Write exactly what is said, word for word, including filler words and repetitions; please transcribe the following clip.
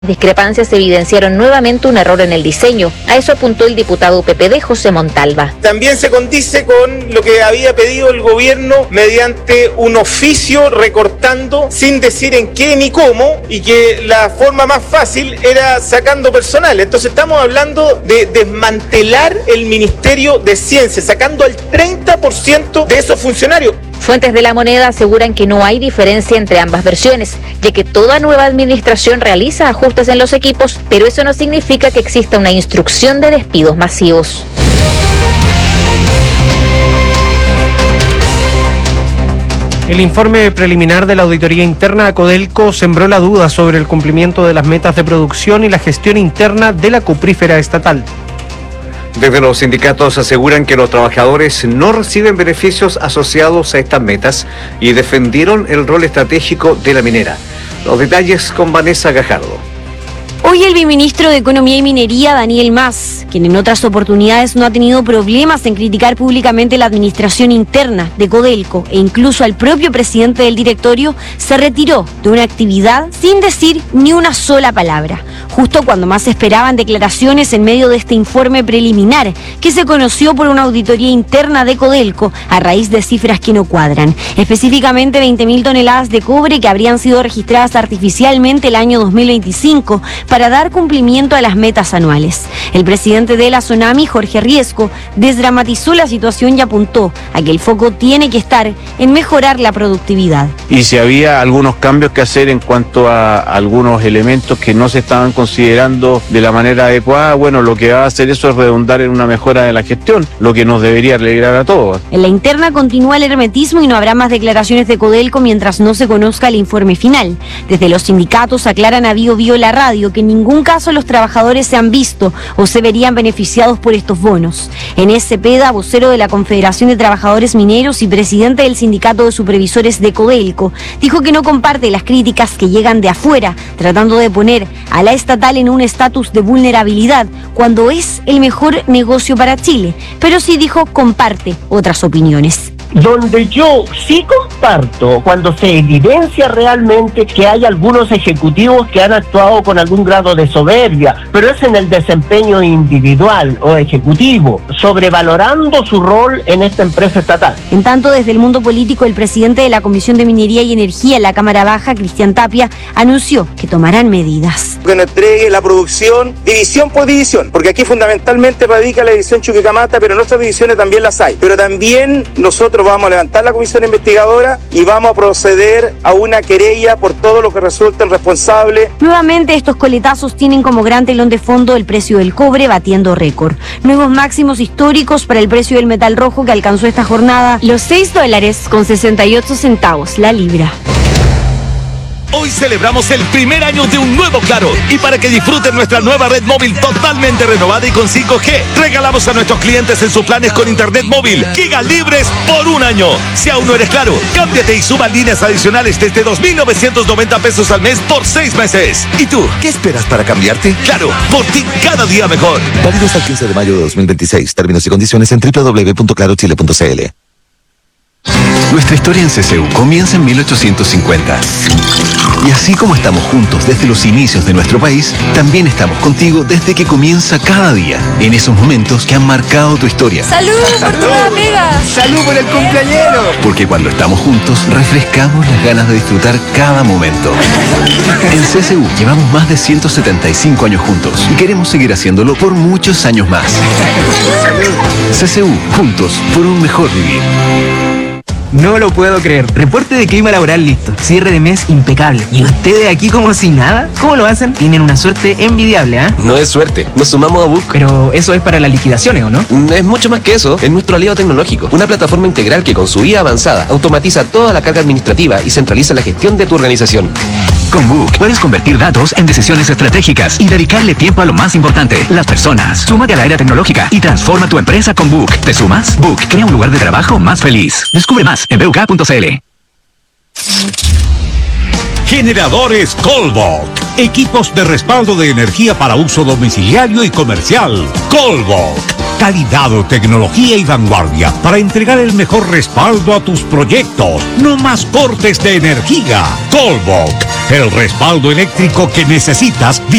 Discrepancias evidenciaron nuevamente un error en el diseño. A eso apuntó el diputado P P D José Montalva. También se condice con lo que había pedido el gobierno mediante un oficio recortando sin decir en qué ni cómo, y que la forma más fácil era sacando personal. Entonces estamos hablando de desmantelar el Ministerio de Ciencia, sacando al treinta por ciento de esos funcionarios. Fuentes de La Moneda aseguran que no hay diferencia entre ambas versiones, ya que toda nueva administración realiza ajustes en los equipos, pero eso no significa que exista una instrucción de despidos masivos. El informe preliminar de la auditoría interna a Codelco sembró la duda sobre el cumplimiento de las metas de producción y la gestión interna de la cuprífera estatal. Desde los sindicatos aseguran que los trabajadores no reciben beneficios asociados a estas metas y defendieron el rol estratégico de la minera. Los detalles con Vanessa Gajardo. Hoy el viceministro de Economía y Minería, Daniel Mas, quien en otras oportunidades no ha tenido problemas en criticar públicamente la administración interna de Codelco e incluso al propio presidente del directorio, se retiró de una actividad sin decir ni una sola palabra, justo cuando más esperaban declaraciones en medio de este informe preliminar que se conoció por una auditoría interna de Codelco a raíz de cifras que no cuadran, específicamente veinte mil toneladas de cobre que habrían sido registradas artificialmente el año dos mil veinticinco para dar cumplimiento a las metas anuales. El presidente de la Sonami, Jorge Riesco, desdramatizó la situación y apuntó a que el foco tiene que estar en mejorar la productividad. Y si había algunos cambios que hacer en cuanto a algunos elementos que no se estaban considerando de la manera adecuada, bueno, lo que va a hacer eso es redundar en una mejora de la gestión, lo que nos debería alegrar a todos. En la interna continúa el hermetismo y no habrá más declaraciones de Codelco mientras no se conozca el informe final. Desde los sindicatos aclaran a Bio Bio La Radio que en ningún caso los trabajadores se han visto o se verían beneficiados por estos bonos. Enes Cepeda, vocero de la Confederación de Trabajadores Mineros y presidente del Sindicato de Supervisores de Codelco, dijo que no comparte las críticas que llegan de afuera, tratando de poner a la estatal en un estatus de vulnerabilidad cuando es el mejor negocio para Chile, pero sí dijo comparte otras opiniones. Donde yo sí comparto cuando se evidencia realmente que hay algunos ejecutivos que han actuado con algún grado de soberbia, pero es en el desempeño individual o ejecutivo, sobrevalorando su rol en esta empresa estatal. En tanto, desde el mundo político, el presidente de la Comisión de Minería y Energía en la Cámara Baja, Cristian Tapia, anunció que tomarán medidas. Que nos entregue la producción división por división, porque aquí fundamentalmente radica la división Chuquicamata, pero en otras divisiones también las hay. Pero también nosotros vamos a levantar la comisión investigadora y vamos a proceder a una querella por todo lo que resulte responsable. Nuevamente, estos coletazos tienen como gran telón de fondo el precio del cobre batiendo récord. Nuevos máximos históricos para el precio del metal rojo que alcanzó esta jornada los seis dólares con sesenta y ocho centavos la libra. Hoy celebramos el primer año de un nuevo Claro, y para que disfruten nuestra nueva red móvil totalmente renovada y con cinco G, regalamos a nuestros clientes en sus planes con internet móvil gigas libres por un año. Si aún no eres Claro, cámbiate y suma líneas adicionales desde dos mil novecientos noventa pesos al mes por seis meses. ¿Y tú, qué esperas para cambiarte? Claro, por ti cada día mejor. Válido hasta el quince de mayo de dos mil veintiséis. Términos y condiciones en doble u doble u doble u punto claro chile punto c l. Nuestra historia en C C U comienza en mil ochocientos cincuenta. Y así como estamos juntos desde los inicios de nuestro país, también estamos contigo desde que comienza cada día, en esos momentos que han marcado tu historia. ¡Salud por tu amiga! ¡Salud por el cumpleañero! Porque cuando estamos juntos, refrescamos las ganas de disfrutar cada momento. En C C U llevamos más de ciento setenta y cinco años juntos y queremos seguir haciéndolo por muchos años más. C C U, juntos por un mejor vivir. No lo puedo creer. Reporte de clima laboral listo. Cierre de mes impecable. ¿Y ustedes aquí como si nada? ¿Cómo lo hacen? Tienen una suerte envidiable, ¿ah? ¿eh? No es suerte. Nos sumamos a Book. Pero eso es para las liquidaciones, ¿o no? Es mucho más que eso. Es nuestro aliado tecnológico. Una plataforma integral que con su I A avanzada automatiza toda la carga administrativa y centraliza la gestión de tu organización. Con Book puedes convertir datos en decisiones estratégicas y dedicarle tiempo a lo más importante, las personas. Súmate a la era tecnológica y transforma tu empresa con Book. ¿Te sumas? Book crea un lugar de trabajo más feliz. Descubre más en b u k punto c l. Generadores Colbok. Equipos de respaldo de energía para uso domiciliario y comercial. Colbok. Calidad, tecnología y vanguardia para entregar el mejor respaldo a tus proyectos. No más cortes de energía. Colbok. El respaldo eléctrico que necesitas